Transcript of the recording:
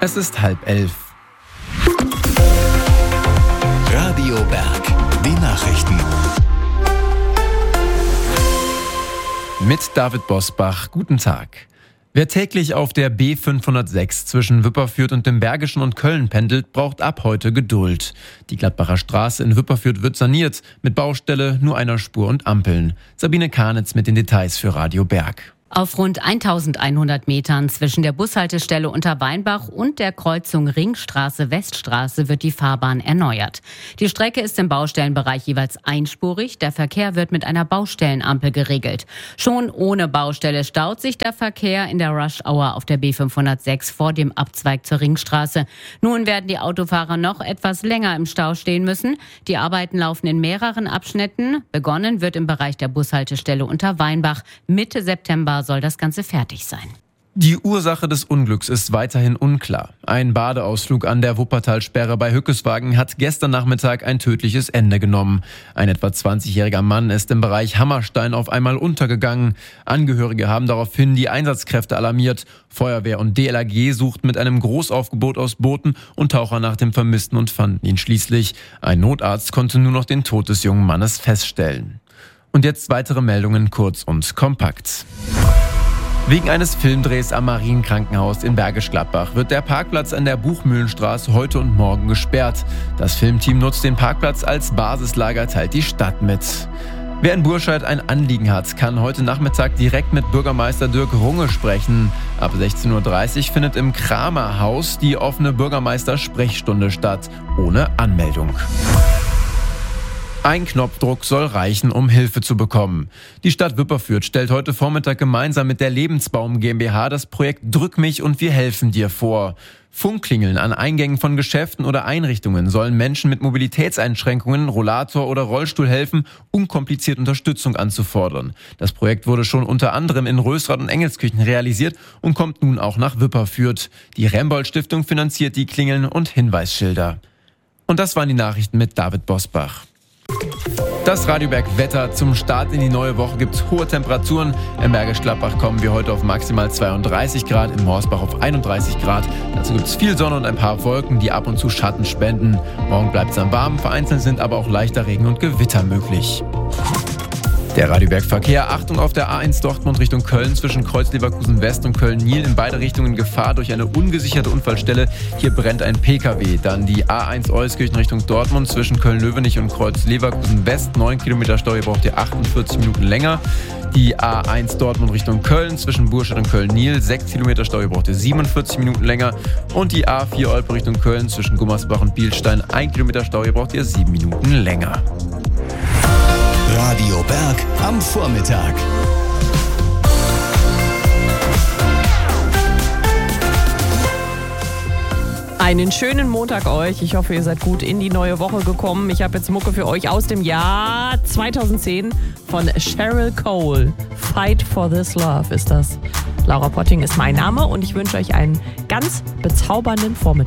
Es ist 10:30. Radio Berg, die Nachrichten. Mit David Bosbach, guten Tag. Wer täglich auf der B506 zwischen Wipperfürth und dem Bergischen und Köln pendelt, braucht ab heute Geduld. Die Gladbacher Straße in Wipperfürth wird saniert, mit Baustelle, nur einer Spur und Ampeln. Sabine Karnitz mit den Details für Radio Berg. Auf rund 1100 Metern zwischen der Bushaltestelle Unterweinbach und der Kreuzung Ringstraße-Weststraße wird die Fahrbahn erneuert. Die Strecke ist im Baustellenbereich jeweils einspurig. Der Verkehr wird mit einer Baustellenampel geregelt. Schon ohne Baustelle staut sich der Verkehr in der Rush-Hour auf der B506 vor dem Abzweig zur Ringstraße. Nun werden die Autofahrer noch etwas länger im Stau stehen müssen. Die Arbeiten laufen in mehreren Abschnitten. Begonnen wird im Bereich der Bushaltestelle Unterweinbach. Mitte September soll das Ganze fertig sein. Die Ursache des Unglücks ist weiterhin unklar. Ein Badeausflug an der Wuppertalsperre bei Hückeswagen hat gestern Nachmittag ein tödliches Ende genommen. Ein etwa 20-jähriger Mann ist im Bereich Hammerstein auf einmal untergegangen. Angehörige haben daraufhin die Einsatzkräfte alarmiert. Feuerwehr und DLRG suchten mit einem Großaufgebot aus Booten und Tauchern nach dem Vermissten und fanden ihn schließlich. Ein Notarzt konnte nur noch den Tod des jungen Mannes feststellen. Und jetzt weitere Meldungen kurz und kompakt. Wegen eines Filmdrehs am Marienkrankenhaus in Bergisch Gladbach wird der Parkplatz an der Buchmühlenstraße heute und morgen gesperrt. Das Filmteam nutzt den Parkplatz als Basislager, teilt die Stadt mit. Wer in Burscheid ein Anliegen hat, kann heute Nachmittag direkt mit Bürgermeister Dirk Runge sprechen. Ab 16:30 Uhr findet im Kramerhaus die offene Bürgermeister-Sprechstunde statt, ohne Anmeldung. Ein Knopfdruck soll reichen, um Hilfe zu bekommen. Die Stadt Wipperfürth stellt heute Vormittag gemeinsam mit der Lebensbaum GmbH das Projekt Drück mich und wir helfen dir vor. Funkklingeln an Eingängen von Geschäften oder Einrichtungen sollen Menschen mit Mobilitätseinschränkungen, Rollator oder Rollstuhl helfen, unkompliziert Unterstützung anzufordern. Das Projekt wurde schon unter anderem in Rösrath und Engelskirchen realisiert und kommt nun auch nach Wipperfürth. Die Rembold-Stiftung finanziert die Klingeln und Hinweisschilder. Und das waren die Nachrichten mit David Bosbach. Das Radio Berg Wetter. Zum Start in die neue Woche gibt es hohe Temperaturen. Im Bergisch Gladbach kommen wir heute auf maximal 32 Grad, in Morsbach auf 31 Grad. Dazu gibt es viel Sonne und ein paar Wolken, die ab und zu Schatten spenden. Morgen bleibt es am Warmen, vereinzelt sind aber auch leichter Regen und Gewitter möglich. Der Radio Berg Verkehr. Achtung auf der A1 Dortmund Richtung Köln zwischen Kreuz-Leverkusen West und Köln-Nil in beide Richtungen Gefahr durch eine ungesicherte Unfallstelle. Hier brennt ein PKW. Dann die A1 Euskirchen Richtung Dortmund zwischen Köln-Löwenich und Kreuz-Leverkusen West. 9 Kilometer Stau, ihr braucht ihr 48 Minuten länger. Die A1 Dortmund Richtung Köln zwischen Burscheid und Köln-Nil. 6 Kilometer Stau, ihr braucht ihr 47 Minuten länger. Und die A4 Olpe Richtung Köln zwischen Gummersbach und Bielstein. 1 Kilometer Stau, ihr braucht ihr 7 Minuten länger. Radio Berg am Vormittag. Einen schönen Montag euch. Ich hoffe, ihr seid gut in die neue Woche gekommen. Ich habe jetzt Mucke für euch aus dem Jahr 2010 von Cheryl Cole. Fight for this love ist das. Laura Potting ist mein Name und ich wünsche euch einen ganz bezaubernden Vormittag.